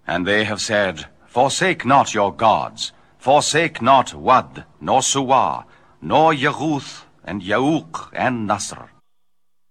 And they have said, Forsake not your gods, forsake not Wad, nor Suwa, nor Yehuth, and Yauq, and Nasr.